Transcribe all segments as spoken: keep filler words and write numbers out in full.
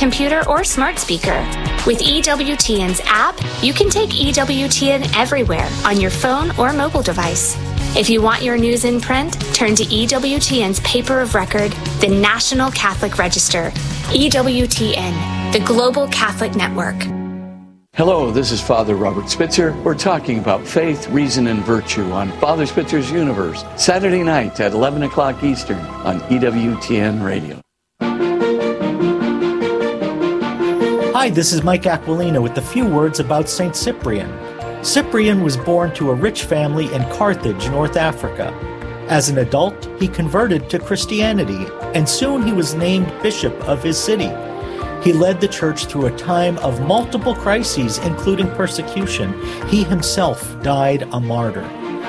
computer, or smart speaker. With E W T N's app, you can take E W T N everywhere on your phone or mobile device. If you want your news in print, turn to E W T N's paper of record, the National Catholic Register. E W T N, the Global Catholic Network. Hello, this is Father Robert Spitzer. We're talking about faith, reason, and virtue on Father Spitzer's Universe, Saturday night at eleven o'clock Eastern on E W T N Radio. Hi, this is Mike Aquilina with a few words about Saint Cyprian. Cyprian was born to a rich family in Carthage, North Africa. As an adult, he converted to Christianity, and soon he was named bishop of his city. He led the church through a time of multiple crises, including persecution. He himself died a martyr.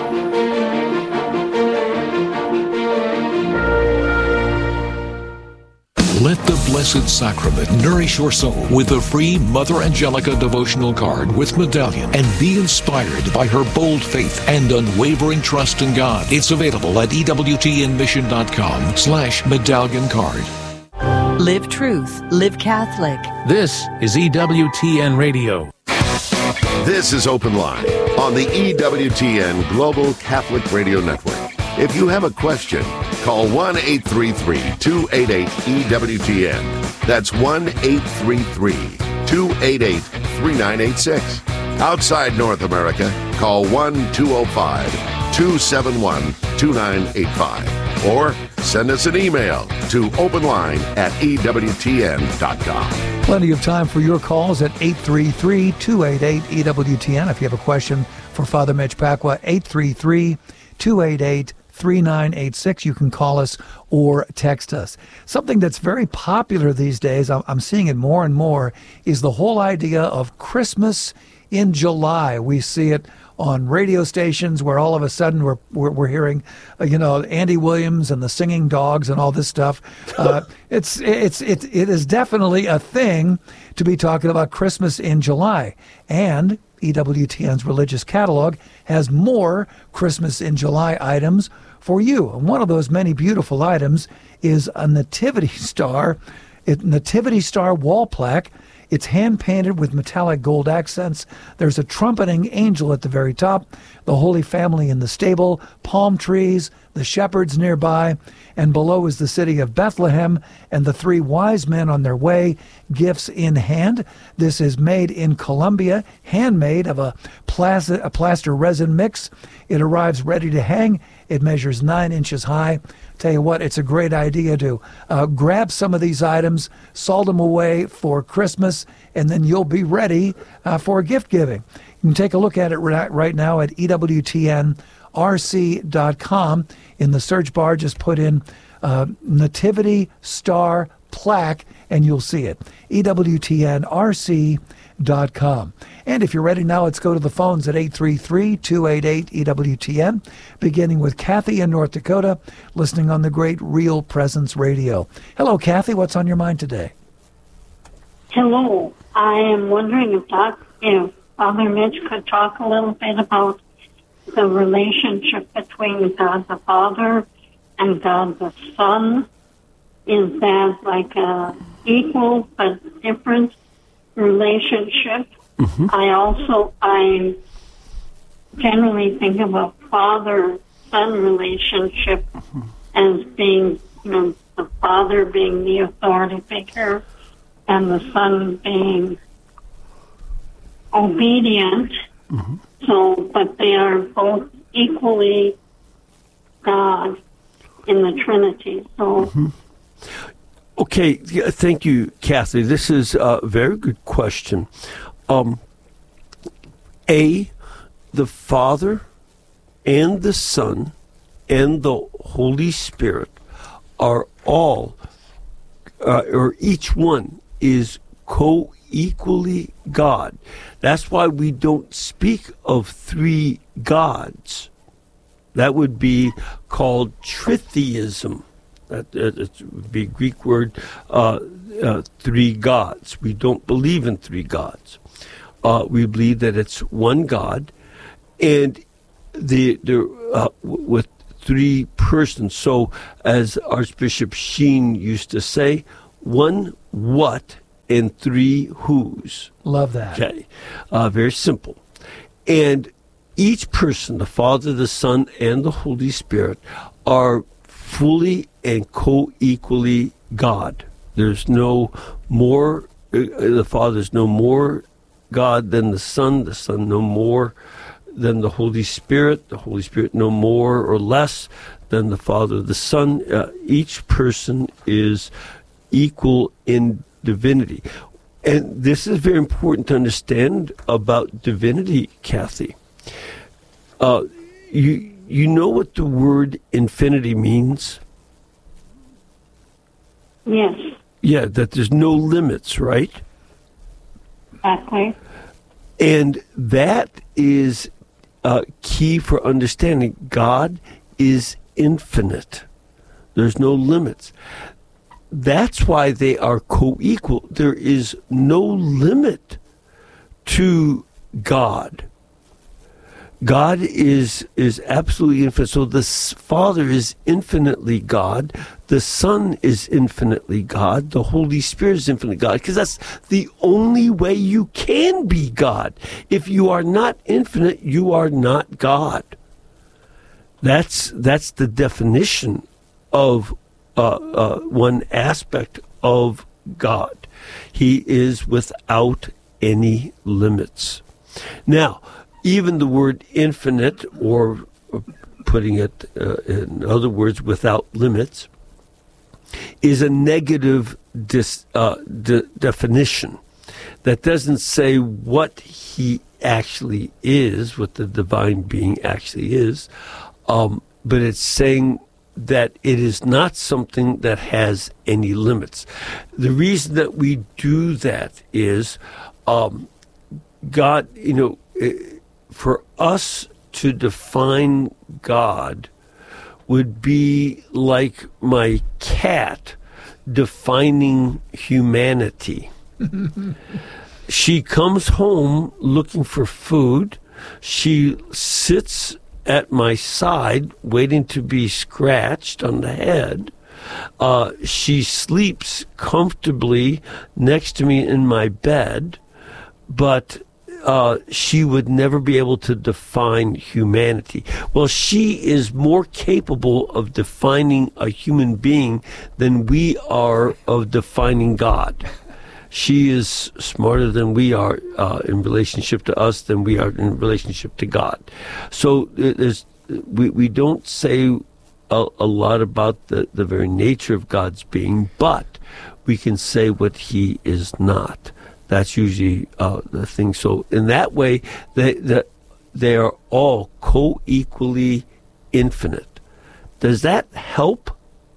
Let the Blessed Sacrament nourish your soul with a free Mother Angelica devotional card with medallion, and be inspired by her bold faith and unwavering trust in God. It's available at ewtnmission.com slash medallion card. Live truth, live Catholic. This is E W T N Radio. This is Open Line on the E W T N Global Catholic Radio Network. If you have a question, call one eight three three, two eight eight, E W T N. That's one eight three three, two eight eight, three nine eight six. Outside North America, call one two zero five, two seven one, two nine eight five. Or send us an email to openline at E W T N dot com. Plenty of time for your calls at eight three three, two eight eight, E W T N. If you have a question for Father Mitch Pacwa, eight three three, two eight eight, three nine eight six. You can call us or text us. Something that's very popular these days, I'm seeing it more and more, is the whole idea of Christmas in July. We see it on radio stations where all of a sudden we're we're, we're hearing, uh, you know, Andy Williams and the Singing Dogs and all this stuff. Uh, it's it's it it is definitely a thing to be talking about Christmas in July. And E W T N's religious catalog has more Christmas in July items for you. And one of those many beautiful items is a nativity star, a nativity star wall plaque. It's hand-painted with metallic gold accents. There's a trumpeting angel at the very top, the Holy Family in the stable, palm trees, the shepherds nearby, and below is the city of Bethlehem and the three wise men on their way, gifts in hand. This is made in Colombia, handmade of a plaster, a plaster resin mix. It arrives ready to hang. It measures nine inches high. Tell you what, it's a great idea to uh, grab some of these items, salt them away for Christmas, and then you'll be ready uh, for gift giving. You can take a look at it right, right now at E W T N R C dot com. In the search bar, just put in uh, Nativity Star Plaque, and you'll see it. E W T N R C dot com. And if you're ready now, let's go to the phones at eight three three, two eight eight, E W T N, beginning with Kathy in North Dakota, listening on the great Real Presence Radio. Hello, Kathy. What's on your mind today? Hello. I am wondering if, Doc, if Father Mitch could talk a little bit about the relationship between God the Father and God the Son. Is that like a equal but different relationship? Mm-hmm. I also, I generally think of a father-son relationship mm-hmm. as being, you know, the father being the authority figure and the son being obedient. Mm-hmm. So, but they are both equally God in the Trinity. So. Mm-hmm. Okay, thank you, Kathy. This is a very good question. Um, A, the Father and the Son and the Holy Spirit are all, uh, or each one is co-equally God. That's why we don't speak of three gods. That would be called tritheism. That uh, would be a Greek word, uh, uh, three gods. We don't believe in three gods. Uh, we believe that it's one God, and the the uh, w- with three persons. So, as Archbishop Sheen used to say, one what and three whos. Love that. Okay. Uh, very simple. And each person, the Father, the Son, and the Holy Spirit, are fully and co-equally God. There's no more, uh, the Father is no more God than the Son, the Son no more than the Holy Spirit, the Holy Spirit no more or less than the Father, the Son. Uh, each person is equal in divinity. And this is very important to understand about divinity, Kathy. Uh, you you know what the word infinity means? Yes. Yeah, that there's no limits, right? Exactly. And that is uh, key for understanding. God is infinite. There's no limits. That's why they are co-equal. There is no limit to God. God is is absolutely infinite. So the Father is infinitely God. The Son is infinitely God. The Holy Spirit is infinitely God. Because that's the only way you can be God. If you are not infinite, you are not God. That's that's the definition of uh, uh, one aspect of God. He is without any limits. Now, even the word infinite, or putting it uh, in other words, without limits, is a negative dis, uh, de- definition that doesn't say what he actually is, what the divine being actually is, um, but it's saying that it is not something that has any limits. The reason that we do that is um, God, you know, it, for us to define God would be like my cat defining humanity. She comes home looking for food. She sits at my side waiting to be scratched on the head. Uh, she sleeps comfortably next to me in my bed, but Uh, she would never be able to define humanity. Well, she is more capable of defining a human being than we are of defining God. She is smarter than we are uh, in relationship to us than we are in relationship to God. So there's, we, we don't say a, a lot about the, the very nature of God's being, but we can say what he is not. That's usually uh, the thing. So in that way, they, they, they are all co-equally infinite. Does that help?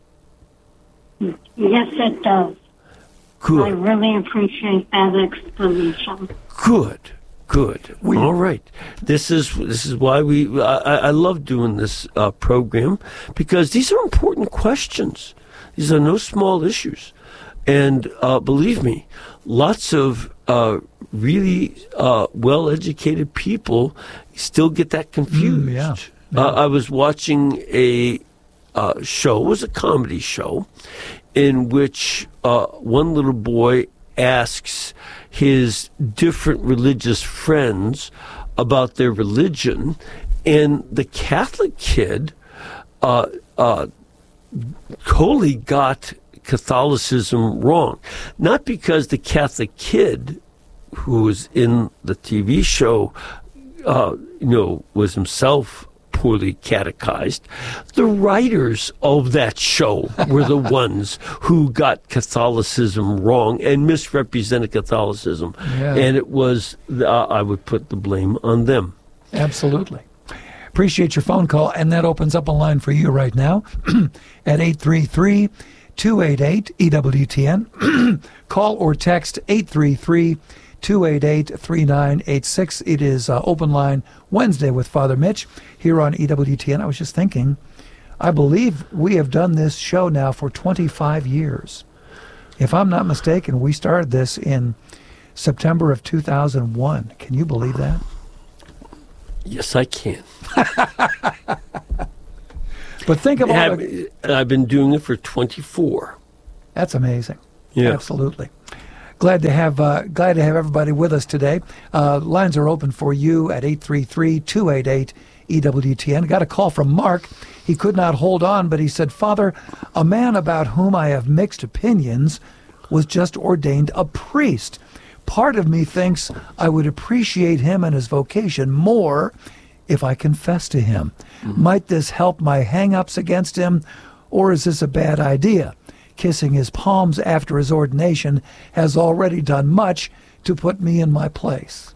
Yes, it does. Good. I really appreciate that explanation. Good, good. We, all right. This is this is why we. I, I love doing this uh, program, because these are important questions. These are no small issues. And uh, believe me, lots of uh, really uh, well-educated people still get that confused. Mm, yeah. yeah. Uh, I was watching a uh, show, it was a comedy show, in which uh, one little boy asks his different religious friends about their religion, and the Catholic kid uh, uh, totally got Catholicism wrong. Not because the Catholic kid who was in the T V show, uh, you know, was himself poorly catechized. The writers of that show were the ones who got Catholicism wrong and misrepresented Catholicism. Yeah. And it was, uh, I would put the blame on them. Absolutely. Appreciate your phone call, and that opens up a line for you right now at eight three three, two eight eight, E W T N. Call or text eight three three, two eight eight, three nine eight six. It is uh, Open Line Wednesday with Father Mitch here on E W T N. I was just thinking, I believe we have done this show now for twenty-five years. If I'm not mistaken, we started this in September of two thousand one. Can you believe that? Yes, I can. But think of all Have, the... I've been doing it for twenty-four. That's amazing. Yeah. Absolutely. Glad to have uh, glad to have everybody with us today. Uh, lines are open for you at eight three three, two eight eight, E W T N. Got a call from Mark. He could not hold on, but he said, Father, a man about whom I have mixed opinions was just ordained a priest. Part of me thinks I would appreciate him and his vocation more if I confess to him. Mm-hmm. Might this help my hang-ups against him, or is this a bad idea? Kissing his palms after his ordination has already done much to put me in my place.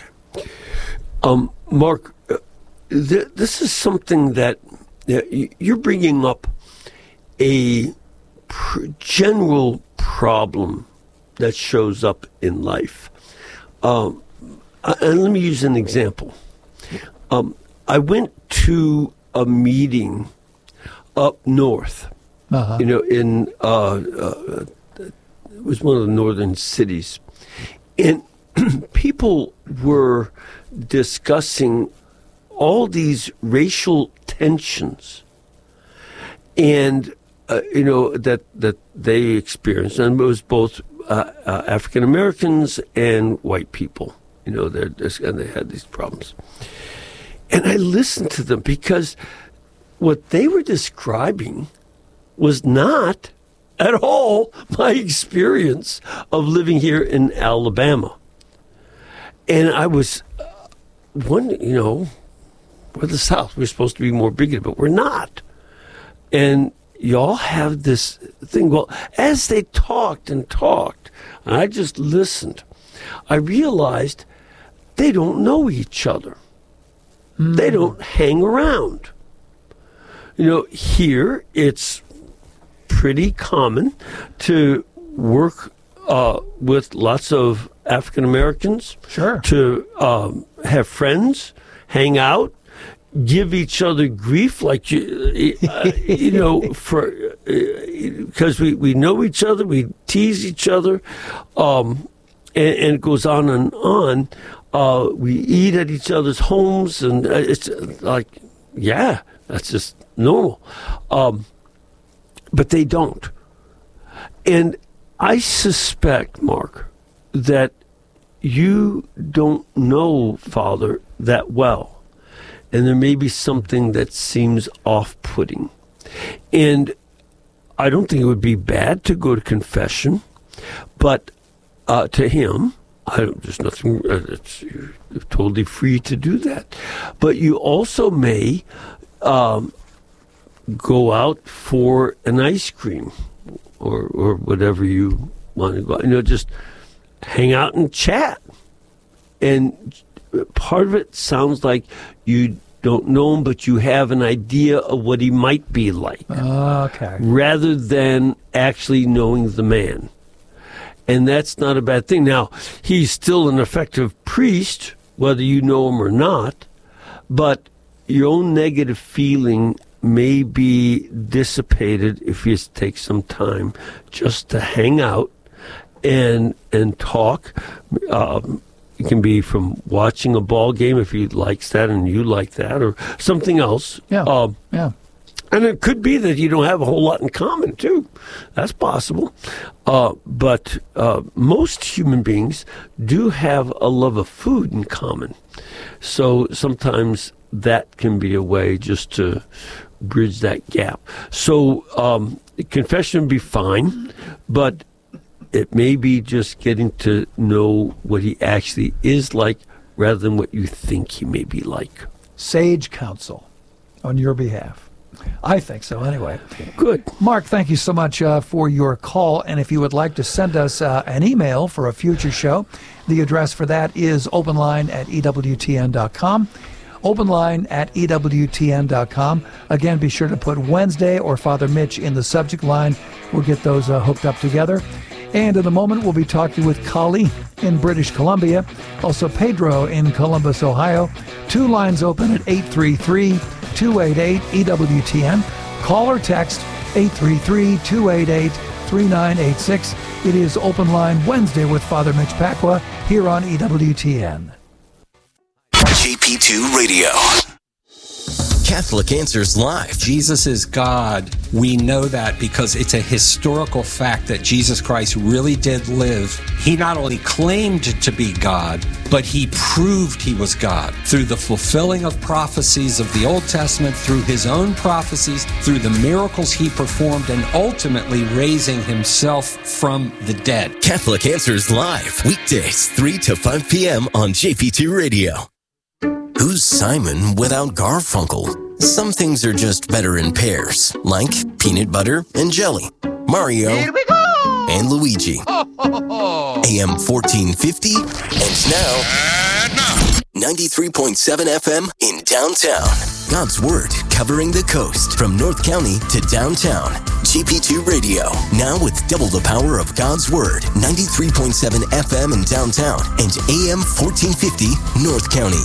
Um, Mark, uh, th- this is something that uh, you're bringing up a pr- general problem that shows up in life. Um, uh, and let me use an example. Um, I went to a meeting up north, uh-huh. you know, in, uh, uh, it was one of the northern cities. And people were discussing all these racial tensions and, uh, you know, that, that they experienced. And it was both uh, uh, African Americans and white people, you know, they're, and they had these problems. And I listened to them because what they were describing was not at all my experience of living here in Alabama. And I was wondering, you know, we're the South. We're supposed to be more bigoted, but we're not. And y'all have this thing. Well, as they talked and talked, and I just listened, I realized they don't know each other. Mm. They don't hang around. You know, here it's pretty common to work uh, with lots of African Americans. Sure. To um, have friends, hang out, give each other grief, like you, uh, you know, for because uh, we, we know each other, we tease each other, um, and, and it goes on and on. Uh, we eat at each other's homes, and it's like, yeah, that's just normal. Um, but they don't. And I suspect, Mark, that you don't know Father that well. And there may be something that seems off-putting. And I don't think it would be bad to go to confession, but uh, to him, I don't, there's nothing, uh, it's, you're totally free to do that. But you also may um, go out for an ice cream or, or whatever you want to go, you know, just hang out and chat. And part of it sounds like you don't know him, but you have an idea of what he might be like. Okay. Rather than actually knowing the man. And that's not a bad thing. Now, he's still an effective priest, whether you know him or not, but your own negative feeling may be dissipated if you take some time just to hang out and and talk. Um, it can be from watching a ball game if he likes that and you like that, or something else. Yeah, um, yeah. And it could be that you don't have a whole lot in common, too. That's possible. Uh, but uh, most human beings do have a love of food in common. So sometimes that can be a way just to bridge that gap. So um, confession would be fine, but it may be just getting to know what he actually is like rather than what you think he may be like. Sage counsel on your behalf. I think so, anyway. Good. Mark, thank you so much uh, for your call. And if you would like to send us uh, an email for a future show, the address for that is openline at E W T N dot com. Openline at E W T N dot com. Again, be sure to put Wednesday or Father Mitch in the subject line. We'll get those uh, hooked up together. And in a moment, we'll be talking with Colleen in British Columbia, also Pedro in Columbus, Ohio. Two lines open at eight three three, two eight eight, E W T N. Call or text eight three three, two eight eight, three nine eight six. It is Open Line Wednesday with Father Mitch Pacwa here on E W T N. J P two Radio. Catholic Answers Live. Jesus is God. We know that because it's a historical fact that Jesus Christ really did live. He not only claimed to be God, but he proved he was God through the fulfilling of prophecies of the Old Testament, through his own prophecies, through the miracles he performed, and ultimately raising himself from the dead. Catholic Answers Live, weekdays, three to five p.m. on J P two Radio. Who's Simon without Garfunkel? Some things are just better in pairs, like peanut butter and jelly. Mario Here we go! And Luigi. A M fourteen fifty, and now, ninety-three point seven F M in downtown. God's Word covering the coast from North County to downtown. G P two Radio, now with double the power of God's Word. ninety-three point seven F M in downtown and A M fourteen fifty North County.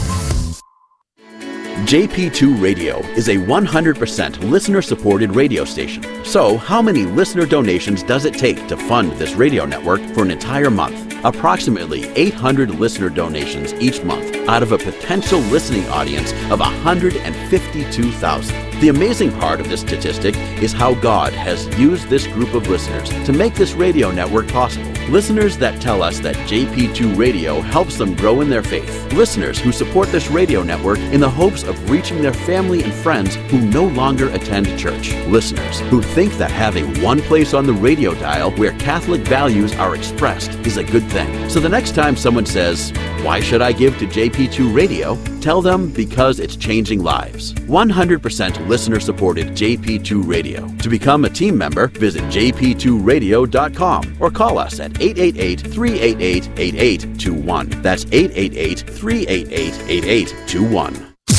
J P two Radio is a one hundred percent listener-supported radio station. So, how many listener donations does it take to fund this radio network for an entire month? Approximately eight hundred listener donations each month out of a potential listening audience of one hundred fifty-two thousand. The amazing part of this statistic is how God has used this group of listeners to make this radio network possible. Listeners that tell us that J P two Radio helps them grow in their faith. Listeners who support this radio network in the hopes of reaching their family and friends who no longer attend church. Listeners who think that having one place on the radio dial where Catholic values are expressed is a good thing. So the next time someone says, "Why should I give to J P two Radio?" tell them because it's changing lives. one hundred percent listener-supported J P two Radio. To become a team member, visit j p two radio dot com or call us at eight eight eight, three eight eight, eight eight two one. That's eight eight eight, three eight eight, eight eight two one.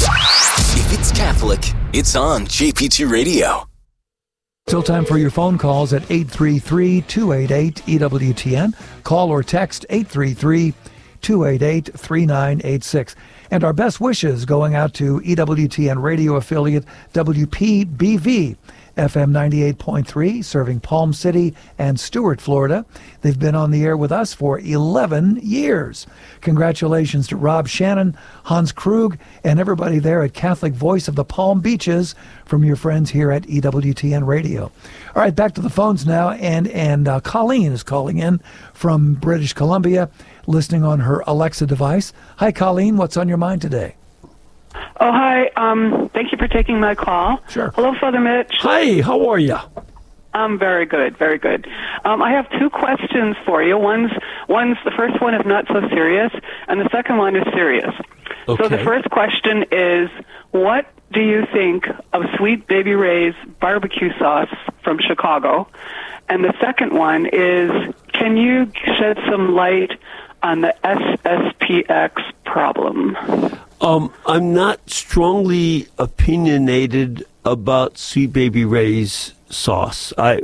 If it's Catholic, it's on J P two Radio. Still time for your phone calls at eight three three, two eight eight, E W T N. Call or text eight three three, two eight eight, three nine eight six. And our best wishes going out to E W T N radio affiliate W P B V, F M ninety-eight point three, serving Palm City and Stuart, Florida. They've been on the air with us for eleven years. Congratulations to Rob Shannon, Hans Krug, and everybody there at Catholic Voice of the Palm Beaches from your friends here at E W T N Radio. All right, back to the phones now, and, and uh, Colleen is calling in from British Columbia, listening on her Alexa device. Hi, Colleen. What's on your mind today? Oh, hi. Um, thank you for taking my call. Sure. Hello, Father Mitch. Hi, how are you? I'm very good, very good. Um, I have two questions for you. One's, one's the first one is not so serious, and the second one is serious. Okay. So the first question is, what do you think of Sweet Baby Ray's barbecue sauce from Chicago? And the second one is, can you shed some light on the S S P X problem? Um, I'm not strongly opinionated about Sweet Baby Ray's sauce. I,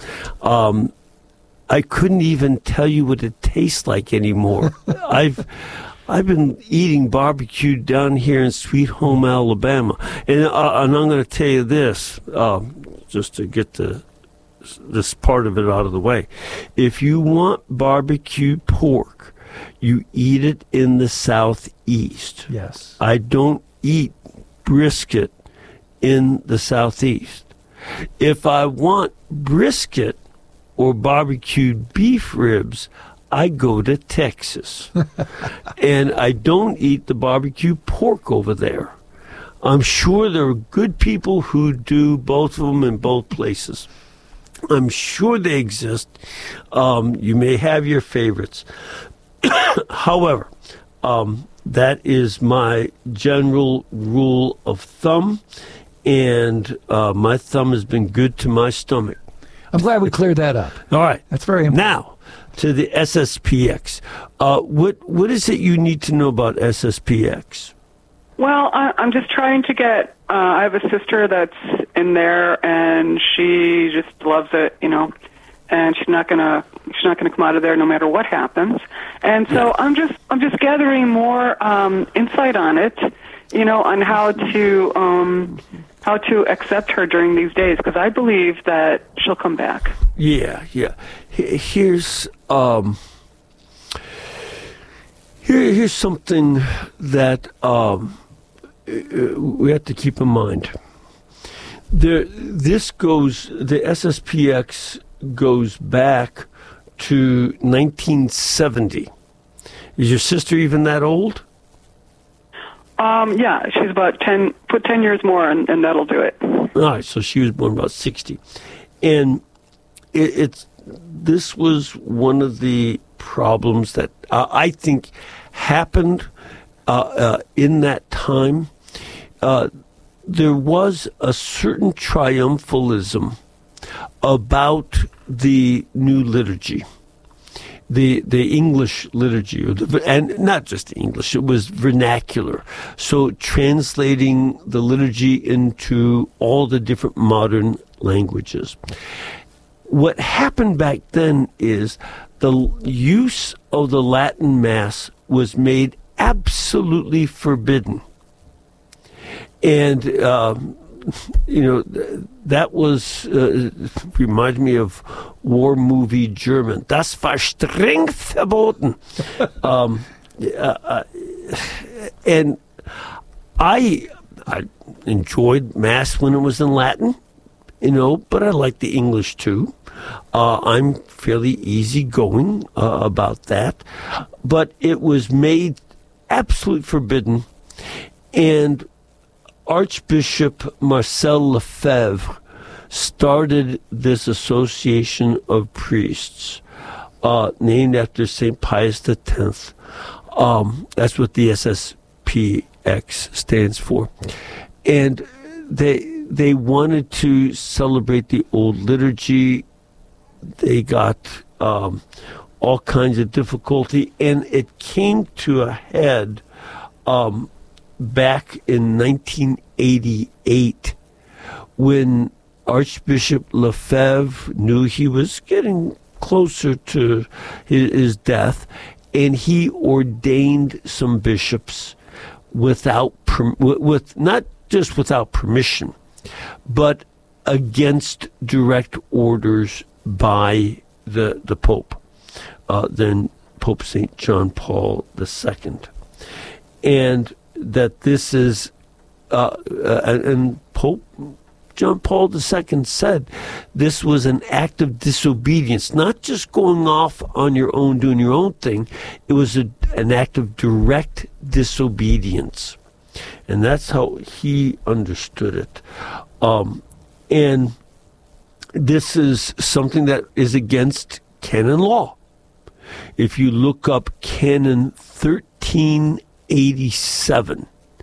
um, I couldn't even tell you what it tastes like anymore. I've, I've been eating barbecue down here in Sweet Home, Alabama, and uh, and I'm going to tell you this, uh, just to get the this part of it out of the way. If you want barbecue pork, you eat it in the Southeast. Yes. I don't eat brisket in the Southeast. If I want brisket or barbecued beef ribs, I go to Texas. And I don't eat the barbecue pork over there. I'm sure there are good people who do both of them in both places. I'm sure they exist. Um, you may have your favorites. However, um, that is my general rule of thumb, and uh, my thumb has been good to my stomach. I'm glad we cleared that up. All right. That's very important. Now, to the S S P X. Uh, what What is it you need to know about S S P X? Well, I, I'm just trying to get, uh, I have a sister that's in there, and she just loves it, you know, and she's not going to, she's not going to come out of there no matter what happens. And so yeah. I'm just, I'm just gathering more um, insight on it, you know, on how to, um, how to accept her during these days, because I believe that she'll come back. Yeah, yeah. Here's, um, here, here's something that, um, uh, we have to keep in mind. There, this goes, the S S P X goes back to nineteen seventy. Is your sister even that old? Um, yeah, she's about ten, put ten years more, and, and that'll do it. All right, so she was born about sixty. And it, it's, this was one of the problems that uh, I think happened uh, uh, in that time. Uh, there was a certain triumphalism about the new liturgy. The the English liturgy, or the, and not just English, it was vernacular. So translating the liturgy into all the different modern languages. What happened back then is the use of the Latin Mass was made absolutely forbidden. And, um, you know, that was, uh, reminds me of war movie German. Das war streng verboten. um, uh, and I, I enjoyed Mass when it was in Latin, you know, but I like the English too. Uh, I'm fairly easygoing uh, about that. But it was made absolutely forbidden. And Archbishop Marcel Lefebvre started this association of priests, uh, named after Saint Pius the Tenth. Um, that's what the S S P X stands for. And they they wanted to celebrate the old liturgy. They got um, all kinds of difficulty, and it came to a head um, back in nineteen eighty-eight when Archbishop Lefebvre knew he was getting closer to his, his death, and he ordained some bishops without with not just without permission, but against direct orders by the the Pope, uh, then Pope Saint John Paul the Second, and that this is, uh, uh, and Pope John Paul the Second said this was an act of disobedience, not just going off on your own, doing your own thing. It was a, an act of direct disobedience. And that's how he understood it. Um, and this is something that is against canon law. If you look up Canon thirteen eighty-seven,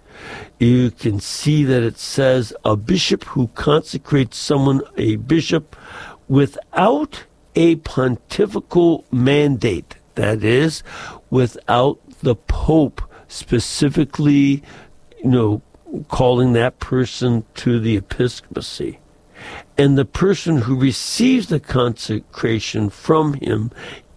you can see that it says a bishop who consecrates someone a bishop without a pontifical mandate, that is, without the Pope specifically, you know, calling that person to the episcopacy. And the person who receives the consecration from him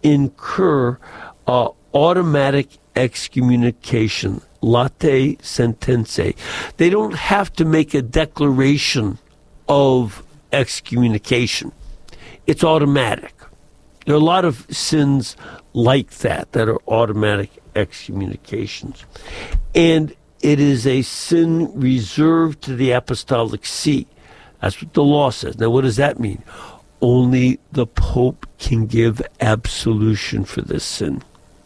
incur uh, automatic excommunication, late sentenze. They don't have to make a declaration of excommunication. It's automatic. There are a lot of sins like that that are automatic excommunications. And it is a sin reserved to the apostolic see. That's what the law says. Now, what does that mean? Only the Pope can give absolution for this sin.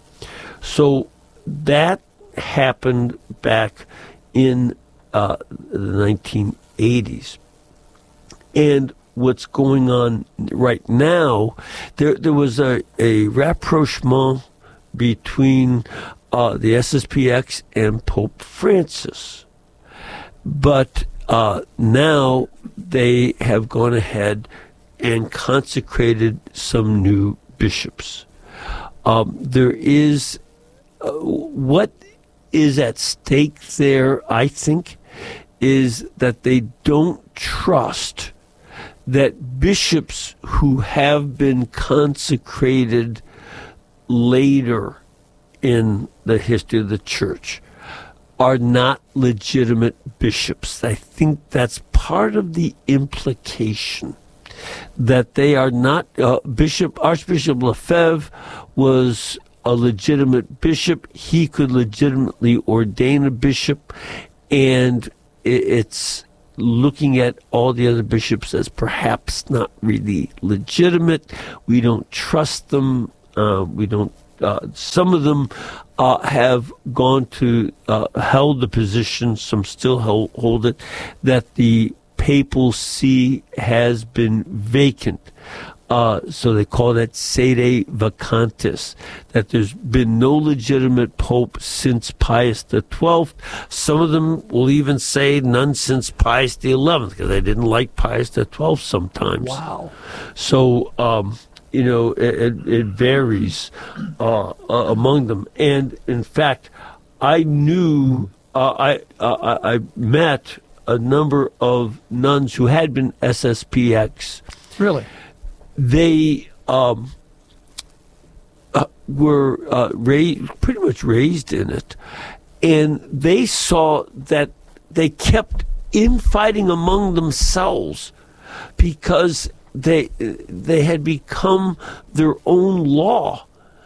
So that happened back in uh, the nineteen eighties. And what's going on right now, there there was a, a rapprochement between uh, the S S P X and Pope Francis. But uh, now they have gone ahead and consecrated some new bishops. Um, there is, uh, what is at stake there, I think, is that they don't trust that bishops who have been consecrated later in the history of the church are not legitimate bishops. I think that's part of the implication, that they are not. Uh, Bishop Archbishop Lefebvre was a legitimate bishop. He could legitimately ordain a bishop, and it, it's looking at all the other bishops as perhaps not really legitimate. We don't trust them. Uh, we don't. Uh, some of them uh, have gone to uh, held the position. Some still hold, hold it, that the papal see has been vacant. Uh, so they call that sede vacantis, that there's been no legitimate pope since Pius the twelfth. Some of them will even say none since Pius the eleventh, because they didn't like Pius the twelfth sometimes. Wow. So, um, you know, it, it varies uh, uh, among them. And, in fact, I knew, uh, I, uh, I met a number of nuns who had been S S P X. Really? They um, uh, were uh, raised, pretty much raised in it, and they saw that they kept infighting among themselves because they they had become their own law,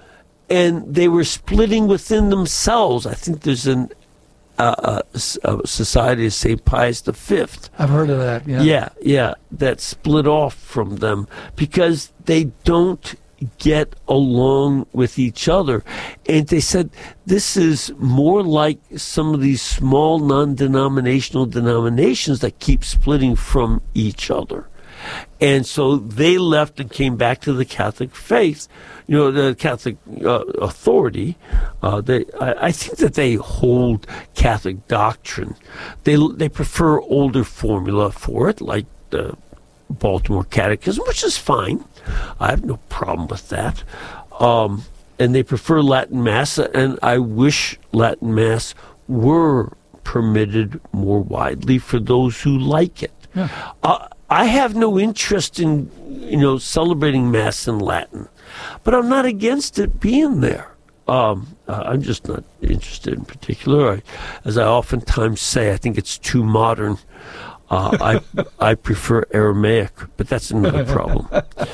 and they were splitting within themselves. I think there's an Uh, a, a society of Saint Pius the Fifth. I've heard of that, yeah. Yeah, yeah, that split off from them because they don't get along with each other. And they said this is more like some of these small non-denominational denominations that keep splitting from each other. And so they left and came back to the Catholic faith, you know, the Catholic uh, authority. Uh, they, I, I think that they hold Catholic doctrine. They they prefer older formula for it, like the Baltimore Catechism, which is fine. I have no problem with that. Um, and they prefer Latin Mass, and I wish Latin Mass were permitted more widely for those who like it. Yeah. Uh, I have no interest in, you know, celebrating Mass in Latin, but I'm not against it being there. Um, uh, I'm just not interested in particular. I, as I oftentimes say, I think it's too modern. Uh, I I prefer Aramaic, but that's another problem.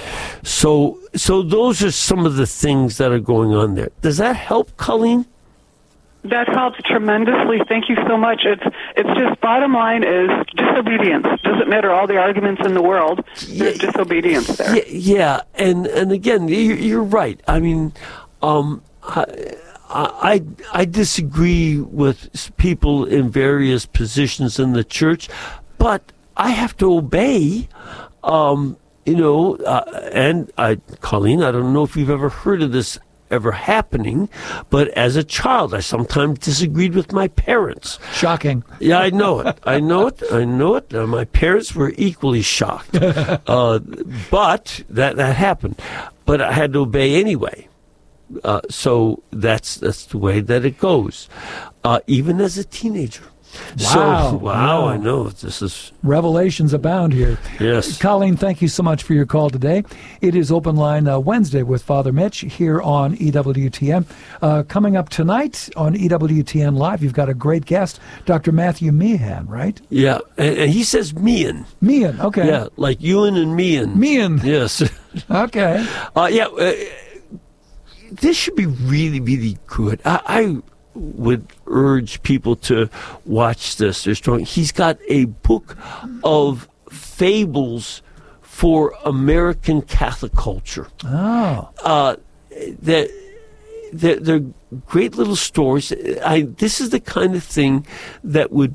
So so those are some of the things that are going on there. Does that help, Colleen? That helps tremendously. Thank you so much. It's it's just bottom line is disobedience. Doesn't matter all the arguments in the world. There's yeah, disobedience there. Yeah, yeah, and and again, you're right. I mean, um, I, I I disagree with people in various positions in the church, but I have to obey. Um, you know, uh, and I, Colleen, I don't know if you've ever heard of this ever happening, but as a child, I sometimes disagreed with my parents. Shocking. Yeah, I know it. I know it. I know it. Uh, my parents were equally shocked. uh, but that that happened. But I had to obey anyway. Uh, so that's that's the way that it goes, uh, even as a teenager. Wow. So, wow, wow, I know. This is... Revelations abound here. Yes. Colleen, thank you so much for your call today. It is Open Line uh, Wednesday with Father Mitch here on E W T N. Uh, coming up tonight on E W T N Live, you've got a great guest, Doctor Matthew Meehan, right? Yeah, and, and he says Meehan. Meehan, okay. Yeah, like Ewan and Meehan. Meehan. Yes. Okay. Uh, yeah, uh, this should be really, really good. I... I would urge people to watch this. They're strong. He's got a book of fables for American Catholic culture. Oh. Uh, that they're, they're great little stories. I, this is the kind of thing that would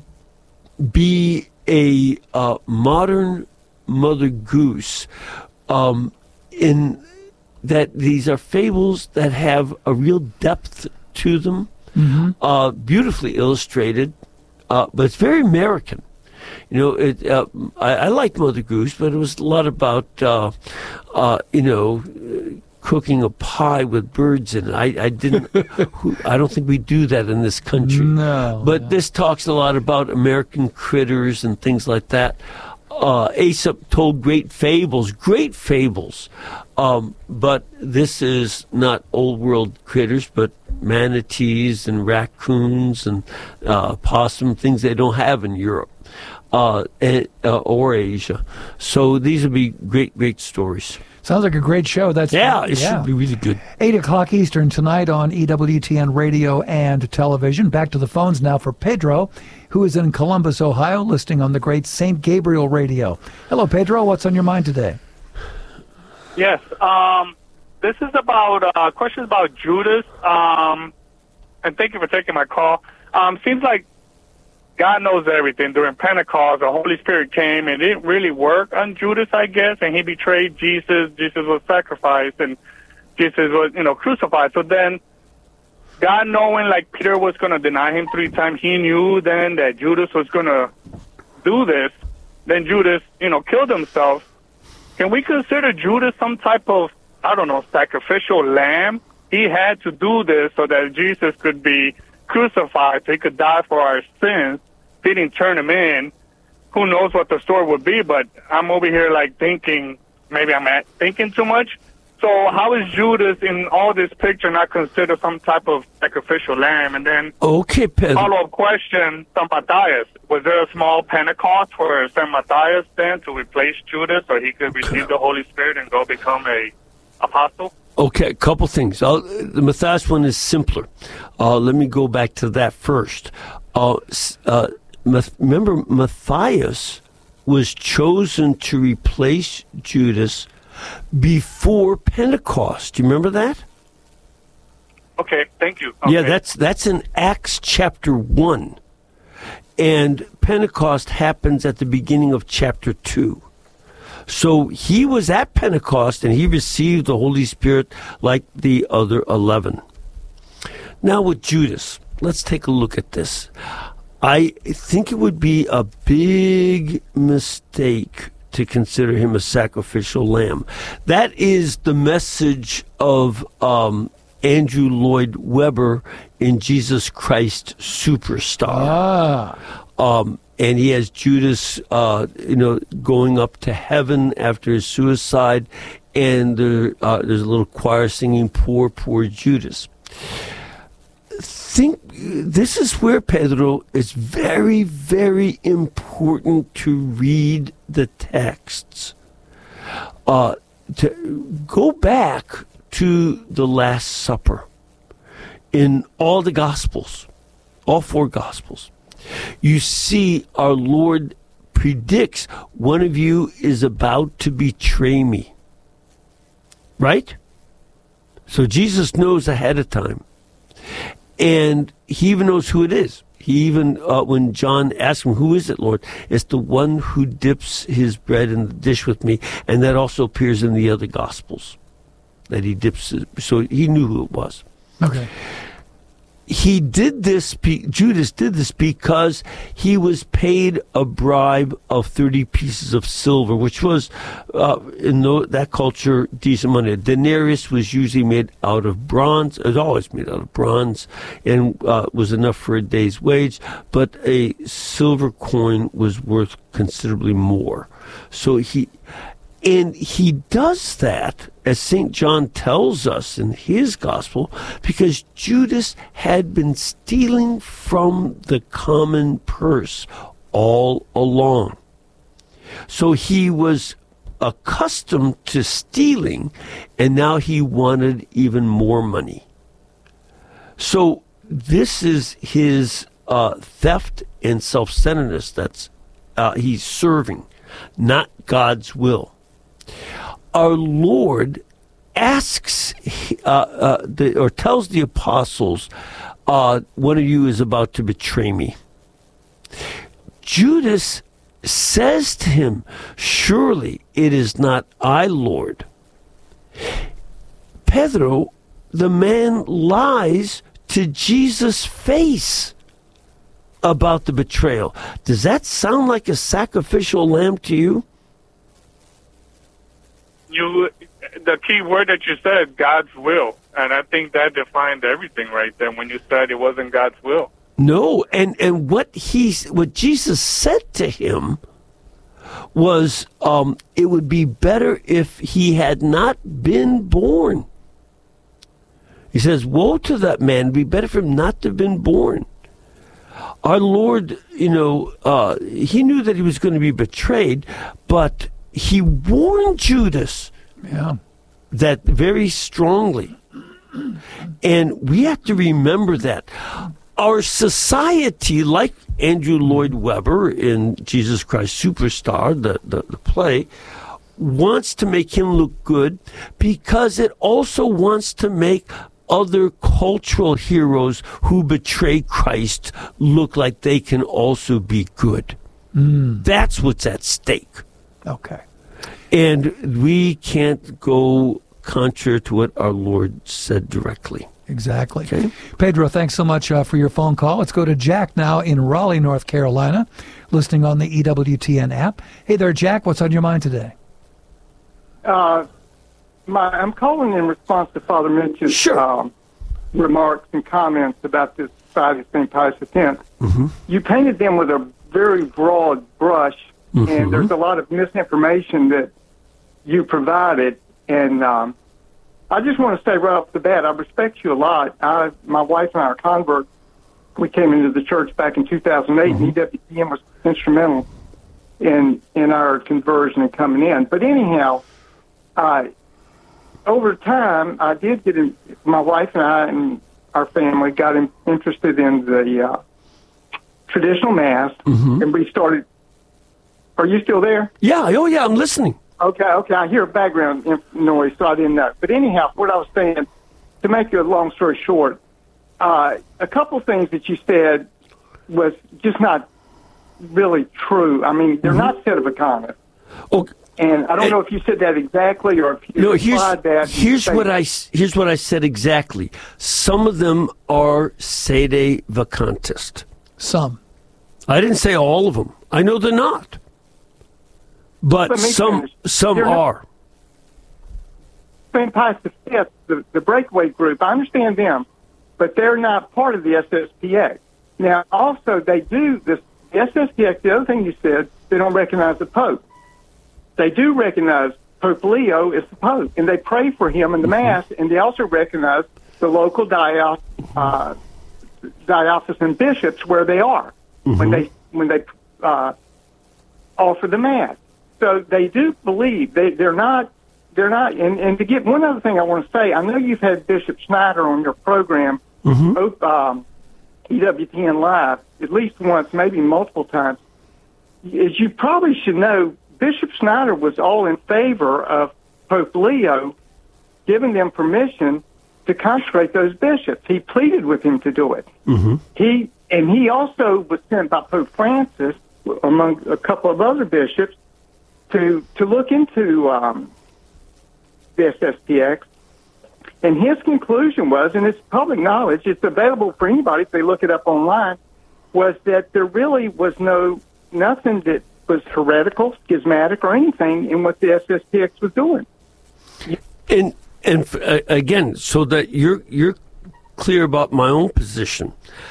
be a uh, modern Mother Goose, um, in that these are fables that have a real depth to them. Mm-hmm. Uh, beautifully illustrated, uh, but it's very American. You know, it, uh, I, I liked Mother Goose, but it was a lot about, uh, uh, you know, cooking a pie with birds in it. I, I didn't. who, I don't think we do that in this country. No. But no. this talks a lot about American critters and things like that. Uh, Aesop told great fables, great fables. Um, but this is not old world critters, but manatees and raccoons and uh, possum, things they don't have in Europe uh, and, uh, or Asia. So these would be great, great stories. Sounds like a great show. That's yeah, it yeah. should be really good. Eight o'clock Eastern tonight on E W T N Radio and Television. Back to the phones now for Pedro, who is in Columbus, Ohio, listening on the great Saint Gabriel Radio. Hello, Pedro. What's on your mind today? Yes. Um, this is about uh, questions about Judas. Um, and thank you for taking my call. Um, seems like God knows everything. During Pentecost, the Holy Spirit came, and it didn't really work on Judas, I guess, and he betrayed Jesus. Jesus was sacrificed, and Jesus was, you know, crucified. So then, God knowing, like, Peter was going to deny him three times, he knew then that Judas was going to do this. Then Judas, you know, killed himself. Can we consider Judas some type of, I don't know, sacrificial lamb? He had to do this so that Jesus could be crucified, so he could die for our sins. He didn't turn him in. Who knows what the story would be, but I'm over here like thinking, maybe I'm at, thinking too much. So how is Judas in all this picture not considered some type of sacrificial lamb? And then okay, Pedro. Follow-up question, Saint Matthias. Was there a small Pentecost for Saint Matthias then to replace Judas so he could receive the Holy Spirit and go become a apostle? Okay, a couple things. Uh, the Matthias one is simpler. Uh, let me go back to that first. Uh, uh, remember, Matthias was chosen to replace Judas before Pentecost. Do you remember that? Okay, thank you. Okay. Yeah, that's that's in Acts chapter one. And Pentecost happens at the beginning of chapter two. So he was at Pentecost, and he received the Holy Spirit like the other eleven. Now with Judas, let's take a look at this. I think it would be a big mistake to consider him a sacrificial lamb. That is the message of um, Andrew Lloyd Webber in Jesus Christ Superstar. Ah. Um, and he has Judas, uh, you know, going up to heaven after his suicide, and there, uh, there's a little choir singing, "Poor, poor Judas." Think this is where, Pedro, it's very, very important to read the texts. Uh, to go back to the Last Supper in all the Gospels, all four Gospels. You see, our Lord predicts one of you is about to betray me. Right? So Jesus knows ahead of time. And he even knows who it is. He even, uh, when John asks him, "Who is it, Lord?" It's the one who dips his bread in the dish with me. And that also appears in the other Gospels, that he dips it. So he knew who it was. Okay. He did this, Judas did this because he was paid a bribe of thirty pieces of silver, which was, uh, in the, that culture, decent money. A denarius was usually made out of bronze. It was always made out of bronze, and uh, was enough for a day's wage. But a silver coin was worth considerably more. So he... And he does that, as Saint John tells us in his gospel, because Judas had been stealing from the common purse all along. So he was accustomed to stealing, and now he wanted even more money. So this is his uh, theft and self-centeredness that's uh, he's serving, not God's will. Our Lord asks, uh, uh, the, or tells the apostles, uh, one of you is about to betray me. Judas says to him, "Surely it is not I, Lord." Pedro, the man, lies to Jesus' face about the betrayal. Does that sound like a sacrificial lamb to you? You, the key word that you said, God's will, and I think that defined everything right there when you said it wasn't God's will. No, and and what he, what Jesus said to him was, um, it would be better if he had not been born. He says, "Woe to that man! It'd be better for him not to have been born." Our Lord, you know, uh, he knew that he was going to be betrayed, but he warned Judas. Yeah. that very strongly. And we have to remember that. Our society, like Andrew Lloyd Webber in Jesus Christ Superstar, the, the, the play, wants to make him look good because it also wants to make other cultural heroes who betray Christ look like they can also be good. Mm. That's what's at stake. Okay. And we can't go contrary to what our Lord said directly. Exactly. Okay. Pedro, thanks so much uh, for your phone call. Let's go to Jack now in Raleigh, North Carolina, listening on the E W T N app. Hey there, Jack. What's on your mind today? Uh, my, I'm calling in response to Father Mitch's sure. um, remarks and comments about this Society of Saint Pius X. Mm-hmm. You painted them with a very broad brush, mm-hmm. and there's a lot of misinformation that you provided. And um, I just want to say right off the bat, I respect you a lot. I, my wife and I are converts. We came into the church back in two thousand eight, mm-hmm. and E W T N was instrumental in in our conversion and coming in. But anyhow, uh, over time, I did get in, my wife and I and our family got in, interested in the uh, traditional Mass, mm-hmm. and we started. Are you still there? Yeah, oh yeah, I'm listening. Okay, okay, I hear background noise, so I didn't know. But anyhow, what I was saying, to make a long story short, uh, a couple things that you said was just not really true. I mean, they're mm-hmm. not sedevacantist. Okay. And I don't know if you said that exactly or if you no, implied that. Here's what I here's what I said exactly. Some of them are sedevacantist. Some. I didn't say all of them. I know they're not. But some finish. some You're are. Saint Pius the Fifth, the, the breakaway group, I understand them, but they're not part of the S S P X. Now, also, they do, this the S S P X, the other thing you said, they don't recognize the Pope. They do recognize Pope Leo as the Pope, and they pray for him in the Mass, and they also recognize the local diocese, uh, diocesan bishops where they are mm-hmm. when they when they uh, offer the Mass. So they do believe they they're not they're not. And, and to get one other thing I want to say, I know you've had Bishop Schneider on your program, mm-hmm. um, E W T N Live, at least once, maybe multiple times. As you probably should know, Bishop Schneider was all in favor of Pope Leo giving them permission to consecrate those bishops. He pleaded with him to do it. Mm-hmm. He and he also was sent by Pope Francis, among a couple of other bishops, to to look into um, the S S P X. And his conclusion was, and it's public knowledge, it's available for anybody if they look it up online, was that there really was no nothing that was heretical, schismatic, or anything in what the S S P X was doing. And and uh, again, so that you're you're clear about my own position,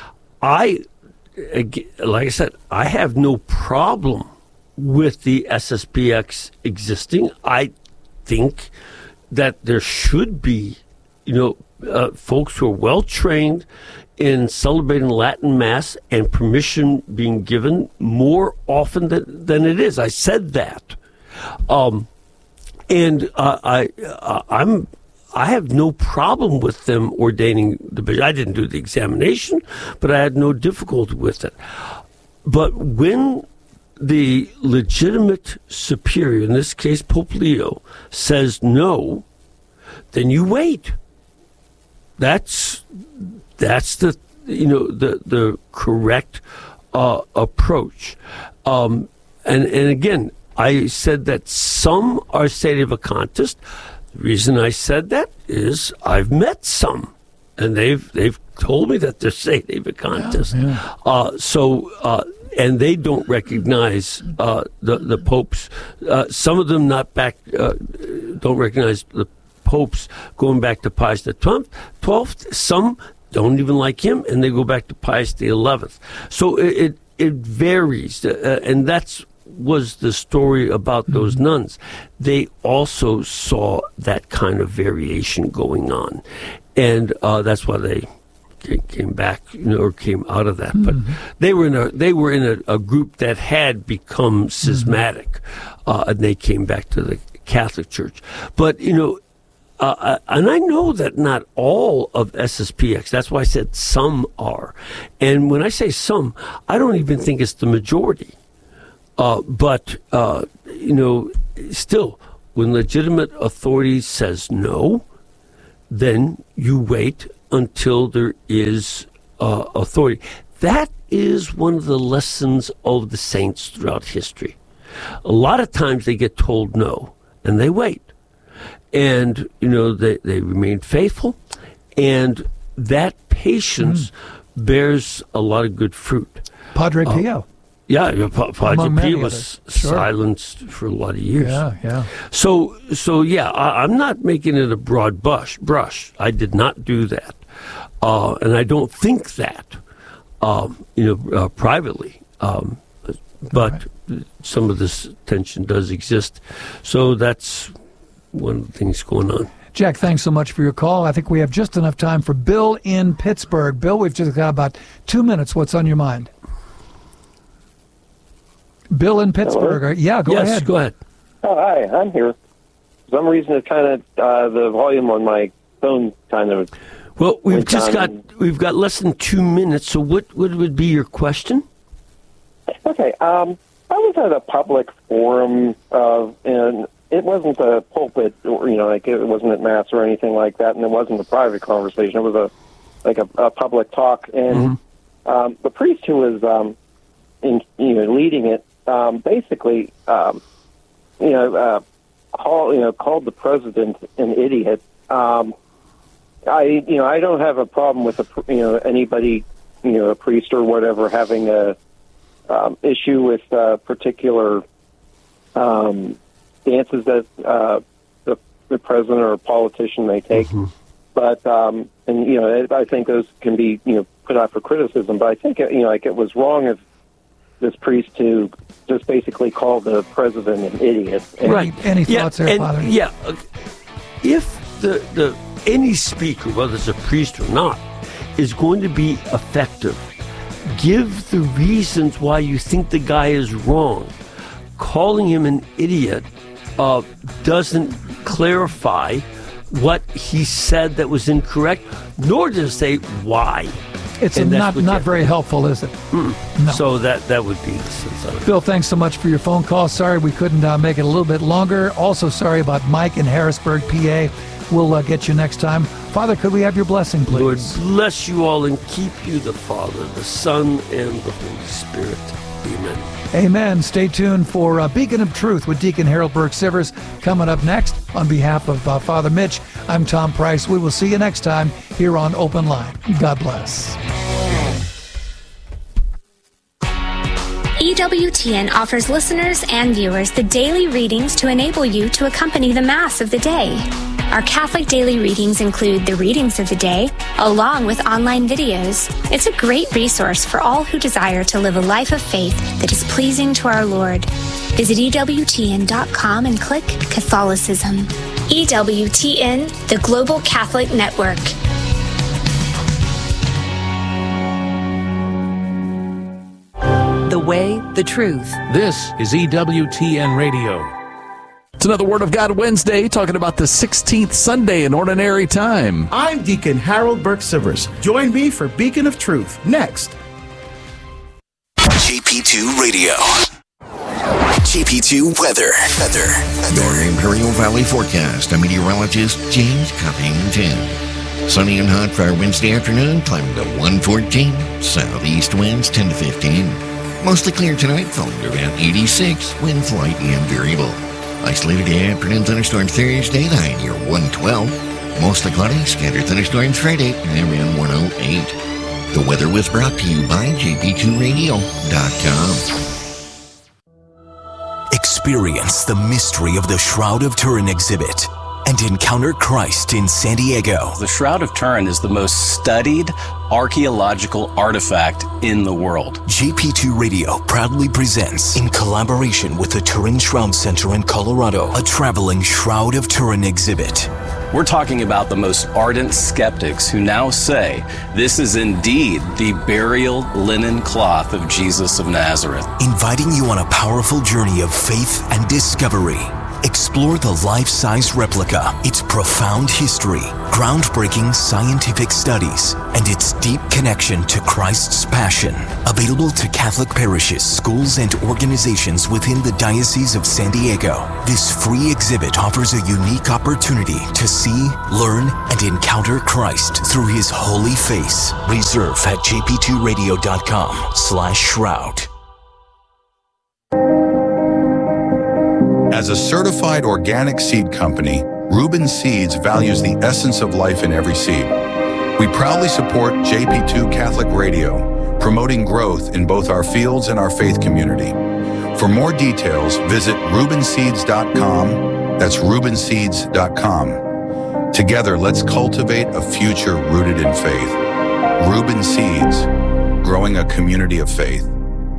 I, like I said, I have no problem with the S S P X existing. I think that there should be, you know, uh, folks who are well trained in celebrating Latin Mass and permission being given more often than, than it is. I said that. Um, and uh, I, uh, I'm, I have no problem with them ordaining the bishop. I didn't do the examination, but I had no difficulty with it. But when the legitimate superior, in this case Pope Leo, says no, then you wait. That's that's the you know the the correct uh, approach. Um, and and again, I said that some are sedevacantist. The reason I said that is I've met some, and they've they've told me that they're sedevacantist. Yeah, yeah. Uh, so. Uh, And they don't recognize uh, the the popes. Uh, some of them not back uh, don't recognize the popes going back to Pius the twelfth. Some don't even like him, and they go back to Pius the eleventh. So it it, it varies, uh, and that's was the story about those mm-hmm. nuns. They also saw that kind of variation going on, and uh, that's why they came back, you know, or came out of that. Mm-hmm. But they were in a they were in a, a group that had become schismatic, mm-hmm. uh, and they came back to the Catholic Church. But you know, uh, and I know that not all of S S P X, that's why I said some are. And when I say some, I don't even think it's the majority. Uh, but, uh, you know, still, when legitimate authority says no, then you wait until there is uh, authority. That is one of the lessons of the saints throughout history. A lot of times they get told no, and they wait. And, you know, they, they remain faithful, and that patience mm. bears a lot of good fruit. Padre uh, Pio. Yeah, yeah pa- Padre Pio was sure. silenced for a lot of years. Yeah, yeah. So, so yeah, I, I'm not making it a broad brush. brush. I did not do that. Uh, and I don't think that, um, you know, uh, privately. Um, but right. some of this tension does exist. So that's one of the things going on. Jack, thanks so much for your call. I think we have just enough time for Bill in Pittsburgh. Bill, we've just got about two minutes. What's on your mind? Bill in Pittsburgh. Hello? Yeah, go yes, ahead. go ahead. Oh, hi, I'm here. For some reason, it kind of, uh, the volume on my phone kind of... Well, we've just got, and... we've got less than two minutes, so what, what would be your question? Okay, um, I was at a public forum, uh, and it wasn't a pulpit, or, you know, like it wasn't at Mass or anything like that, and it wasn't a private conversation. It was a like a, a public talk, and mm-hmm. um, the priest who was um, in, you know, leading it um, basically, um, you know, uh, call, you know, called the president an idiot. Um, I, you know, I don't have a problem with a, you know, anybody, you know, a priest or whatever having a um, issue with uh, particular um, stances that uh, the, the president or a politician may take. Mm-hmm. But um, and you know, I think those can be, you know, put out for criticism. But I think, you know, like it was wrong of this priest to just basically call the president an idiot. And right. Any thoughts yeah, there, and, Father? Yeah. If the the any speaker, whether it's a priest or not, is going to be effective, give the reasons why you think the guy is wrong. Calling him an idiot uh, doesn't clarify what he said that was incorrect, nor does it say why. It's not not very helpful, is it? Mm. No. So that, that would be the sense of it. Bill, thanks so much for your phone call. Sorry we couldn't uh, make it a little bit longer. Also sorry about Mike in Harrisburg, P A. We'll uh, get you next time. Father, could we have your blessing, please? Lord, bless you all and keep you, the Father, the Son, and the Holy Spirit. Amen. Amen. Stay tuned for uh, Beacon of Truth with Deacon Harold Burke-Sivers coming up next. On behalf of uh, Father Mitch, I'm Tom Price. We will see you next time here on Open Line. God bless. E W T N offers listeners and viewers the daily readings to enable you to accompany the Mass of the day. Our Catholic daily readings include the readings of the day, along with online videos. It's a great resource for all who desire to live a life of faith that is pleasing to our Lord. Visit E W T N dot com and click Catholicism. E W T N, the Global Catholic Network. The way, the truth. This is E W T N Radio. It's another Word of God Wednesday, talking about the sixteenth Sunday in Ordinary Time. I'm Deacon Harold Burke-Sivers. Join me for Beacon of Truth next. J P two Radio. J P two Weather. Weather. Your Imperial Valley forecast. I'm meteorologist James Cuppington. Sunny and hot for our Wednesday afternoon, climbing to one fourteen. Southeast winds ten to fifteen. Mostly clear tonight, falling to around eighty-six. Wind light and variable. Isolated afternoon thunderstorm Thursday, the high near one twelve. Mostly cloudy, scattered thunderstorms Friday, around one oh eight. The weather was brought to you by J P two radio dot com. Experience the mystery of the Shroud of Turin exhibit and encounter Christ in San Diego. The Shroud of Turin is the most studied archaeological artifact in the world. J P two Radio proudly presents, in collaboration with the Turin Shroud Center in Colorado, a traveling Shroud of Turin exhibit. We're talking about the most ardent skeptics who now say this is indeed the burial linen cloth of Jesus of Nazareth. Inviting you on a powerful journey of faith and discovery. Explore the life-size replica, its profound history, groundbreaking scientific studies, and its deep connection to Christ's passion. Available to Catholic parishes, schools, and organizations within the Diocese of San Diego, this free exhibit offers a unique opportunity to see, learn, and encounter Christ through his holy face. Reserve at j p two radio dot com slash shroud. As a certified organic seed company, Reuben Seeds values the essence of life in every seed. We proudly support J P two Catholic Radio, promoting growth in both our fields and our faith community. For more details, visit reuben seeds dot com. That's reuben seeds dot com. Together, let's cultivate a future rooted in faith. Reuben Seeds, growing a community of faith.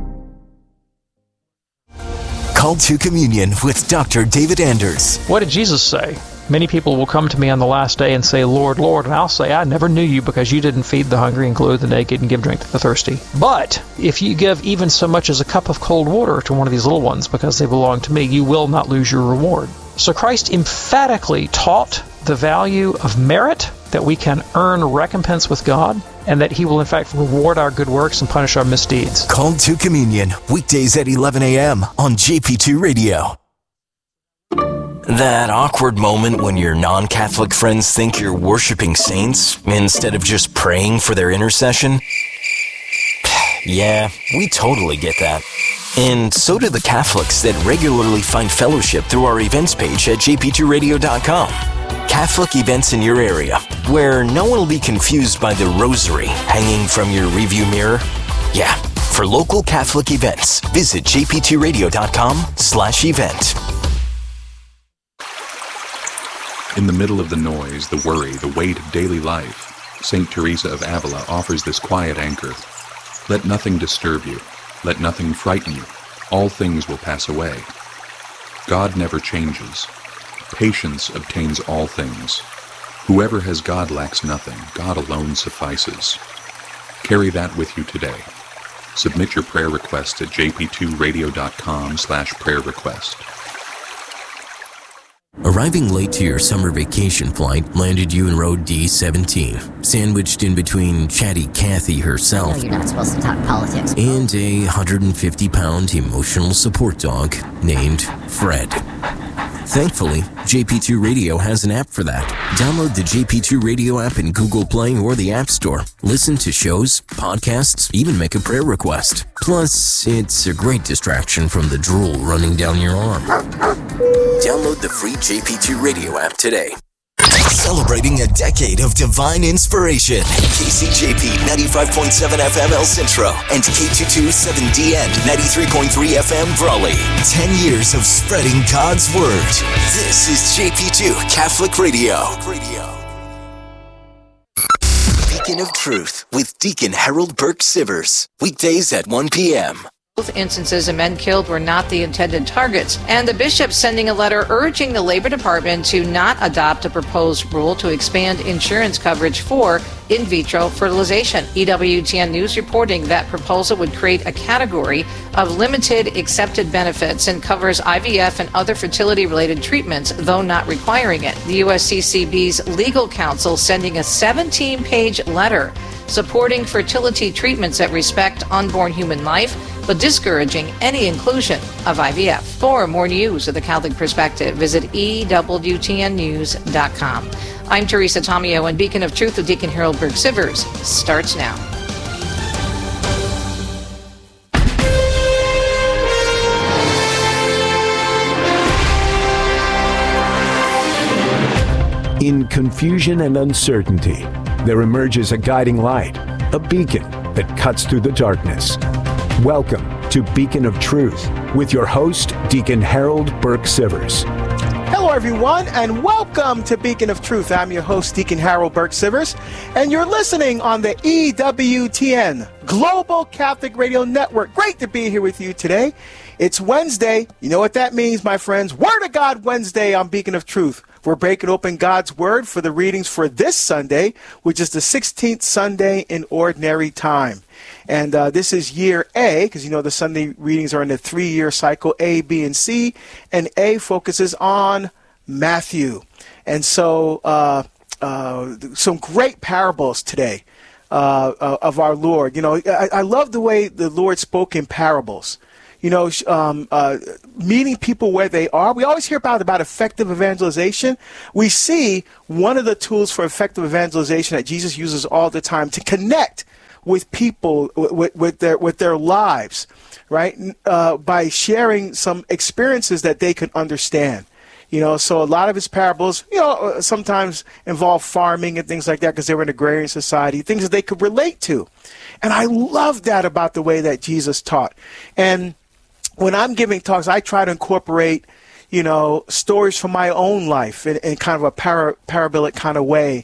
Called to Communion with Doctor David Anders. What did Jesus say? Many people will come to me on the last day and say, Lord, Lord, and I'll say, I never knew you because you didn't feed the hungry and clothe the naked and give drink to the thirsty. But if you give even so much as a cup of cold water to one of these little ones because they belong to me, you will not lose your reward. So Christ emphatically taught the value of merit, that we can earn recompense with God, and that he will in fact reward our good works and punish our misdeeds. Called to Communion, weekdays at eleven a.m. on J P two Radio. That awkward moment when your non-Catholic friends think you're worshiping saints instead of just praying for their intercession? Yeah, we totally get that. And so do the Catholics that regularly find fellowship through our events page at j p two radio dot com. Catholic events in your area, where no one will be confused by the rosary hanging from your rearview mirror. Yeah, for local Catholic events, visit j p two radio dot com slash event. In the middle of the noise, the worry, the weight of daily life, Saint Teresa of Avila offers this quiet anchor. Let nothing disturb you. Let nothing frighten you. All things will pass away. God never changes. Patience obtains all things. Whoever has God lacks nothing. God alone suffices. Carry that with you today. Submit your prayer request at j p two radio dot com slash prayer request. Arriving late to your summer vacation flight landed you in row D seventeen, sandwiched in between chatty Kathy herself No, you're not supposed to talk politics. and a one hundred fifty pound emotional support dog named Fred. Thankfully, J P two Radio has an app for that. Download the J P two Radio app in Google Play or the App Store. Listen to shows, podcasts, even make a prayer request. Plus, it's a great distraction from the drool running down your arm. Download the free J P two Radio app today. Celebrating a decade of divine inspiration. K C J P ninety-five point seven F M El Centro and K two twenty-seven D N ninety-three point three F M Brawley. Ten years of spreading God's Word. This is J P two Catholic Radio. Beacon of Truth with Deacon Harold Burke Sivers. Weekdays at one p.m. Both instances of men killed were not the intended targets, and the bishop sending a letter urging the Labor Department to not adopt a proposed rule to expand insurance coverage for in vitro fertilization. E W T N News reporting that proposal would create a category of limited accepted benefits and covers I V F and other fertility-related treatments, though not requiring it. The U S C C B's legal counsel sending a seventeen-page letter supporting fertility treatments that respect unborn human life, but discouraging any inclusion of I V F. For more news of the Catholic perspective, visit E W T N news dot com. I'm Teresa Tomeo, and Beacon of Truth with Deacon Harold Burke Sivers starts now. In confusion and uncertainty, there emerges a guiding light, a beacon that cuts through the darkness. Welcome to Beacon of Truth with your host, Deacon Harold Burke Sivers. Hello, everyone, and welcome to Beacon of Truth. I'm your host, Deacon Harold Burke Sivers, and you're listening on the E W T N Global Catholic Radio Network. Great to be here with you today. It's Wednesday. You know what that means, my friends. Word of God Wednesday on Beacon of Truth, We're breaking open God's Word for the readings for this Sunday, which is the sixteenth Sunday in Ordinary Time. And uh, this is year A, because you know the Sunday readings are in the three-year cycle, A, B, and C. And A focuses on Matthew. And so uh, uh, some great parables today uh, uh, of our Lord. You know, I, I love the way the Lord spoke in parables. You know, um, uh, meeting people where they are. We always hear about, about effective evangelization. We see one of the tools for effective evangelization that Jesus uses all the time to connect with people, with, with their with their lives, right? Uh, by sharing some experiences that they can understand. You know, so a lot of his parables, you know, sometimes involve farming and things like that because they were an agrarian society, things that they could relate to. And I love that about the way that Jesus taught. And when I'm giving talks, I try to incorporate, you know, stories from my own life in, in kind of a para, parabolic kind of way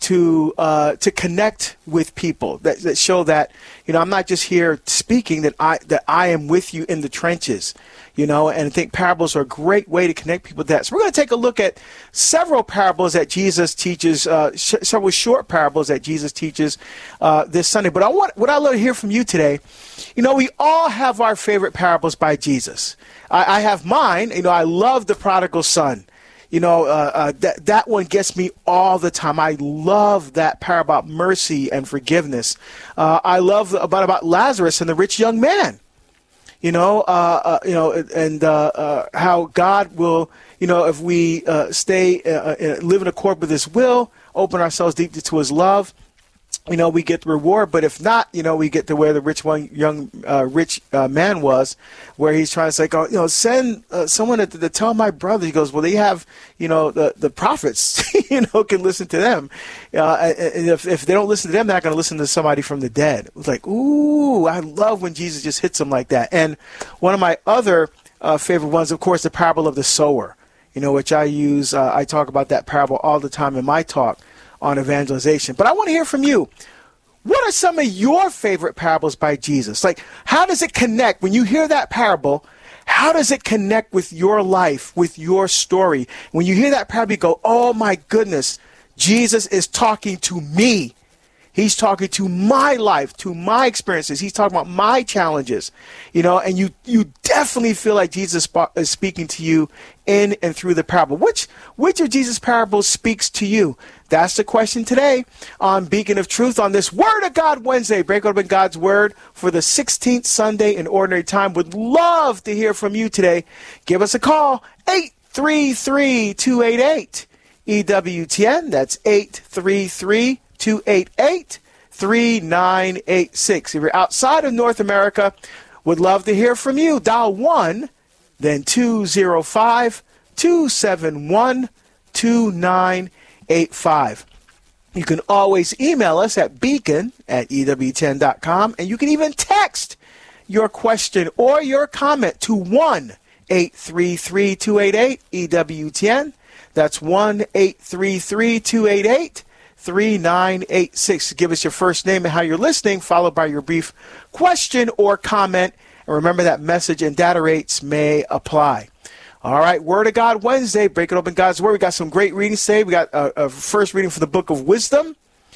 to uh, to connect with people that, that show that, you know, I'm not just here speaking, that I that I am with you in the trenches, you know, and I think parables are a great way to connect people to that. So we're going to take a look at several parables that Jesus teaches, uh, sh- several short parables that Jesus teaches uh, this Sunday. But I want what I love to hear from you today. You know, we all have our favorite parables by Jesus. I, I have mine. You know, I love the prodigal son. You know, uh, uh, that that one gets me all the time. I love that parable about mercy and forgiveness. Uh, I love about about Lazarus and the rich young man. You know, uh, uh, you know, and uh, uh, how God will, you know, if we uh, stay, uh, uh, live in accord with His will, open ourselves deeply to His love, you know, we get the reward. But if not, you know, we get to where the rich one, young, uh, rich uh, man was, where he's trying to say, oh, you know, send uh, someone to, to tell my brother. He goes, well, they have, you know, the the prophets, you know, can listen to them. Uh, and if if they don't listen to them, they're not going to listen to somebody from the dead. It was like, ooh, I love when Jesus just hits them like that. And one of my other uh, favorite ones, of course, the parable of the sower, you know, which I use. Uh, I talk about that parable all the time in my talk on evangelization. But I want to hear from you. What are some of your favorite parables by Jesus? Like, how does it connect? When you hear that parable, how does it connect with your life, with your story? When you hear that parable, you go, oh my goodness, Jesus is talking to me. He's talking to my life, to my experiences. He's talking about my challenges, you know, and you, you definitely feel like Jesus is speaking to you in and through the parable. Which, which of Jesus' parables speaks to you? That's the question today on Beacon of Truth on this Word of God Wednesday. Break open God's Word for the sixteenth Sunday in Ordinary Time. Would love to hear from you today. Give us a call, eight three three, two eight eight, E W T N. That's eight three three, two eight eight, three nine eight six. If you're outside of North America, would love to hear from you. Dial one, then two zero five, two seven one, two nine eight five. You can always email us at beacon at E W T N dot com, and you can even text your question or your comment to one eight three three, two eight eight, E W T N. That's one eight three three, two eight eight, three nine eight six. Give us your first name and how you're listening, followed by your brief question or comment. And remember that message and data rates may apply. All right, Word of God Wednesday, breaking open God's Word. We got some great readings today. We got a, a first reading from the Book of Wisdom,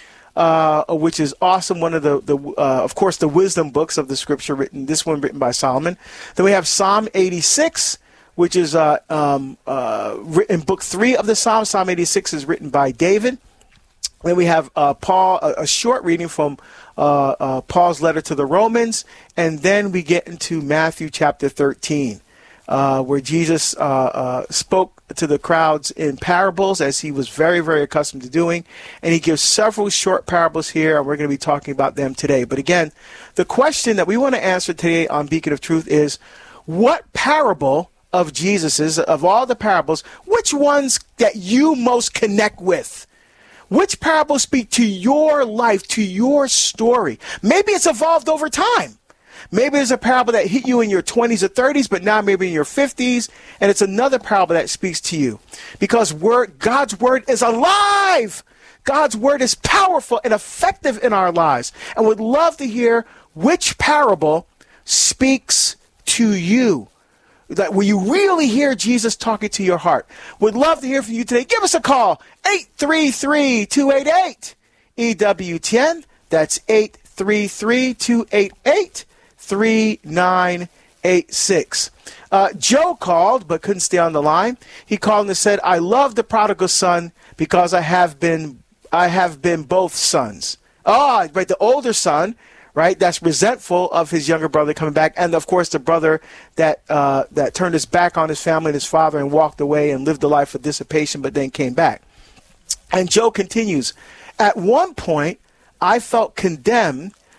uh, which is awesome. One of the, the uh, of course, the wisdom books of the Scripture. Written, this one written by Solomon. Then we have Psalm eighty-six, which is uh, um, uh, written book three of the Psalms. Psalm eighty-six is written by David. Then we have uh, Paul, a, a short reading from uh, uh, Paul's letter to the Romans, and then we get into Matthew chapter thirteen. Uh, where Jesus uh, uh, spoke to the crowds in parables, as he was very, very accustomed to doing. And he gives several short parables here, and we're going to be talking about them today. But again, the question that we want to answer today on Beacon of Truth is, what parable of Jesus's, of all the parables, which ones that you most connect with? Which parables speak to your life, to your story? Maybe it's evolved over time. Maybe there's a parable that hit you in your twenties or thirties, but now maybe in your fifties, and it's another parable that speaks to you. Because word, God's Word is alive. God's Word is powerful and effective in our lives. And would love to hear which parable speaks to you. That will you really hear Jesus talking to your heart? Would love to hear from you today. Give us a call, eight three three, two eight eight, E W T N. That's eight three three, two eight eight, three nine eight six. Uh, Joe called but couldn't stay on the line. He called and said, I love the prodigal son because I have been I have been both sons. Ah, right, the older son, right, that's resentful of his younger brother coming back, and of course the brother that uh, that turned his back on his family and his father and walked away and lived a life of dissipation but then came back. And Joe continues, at one point I felt condemned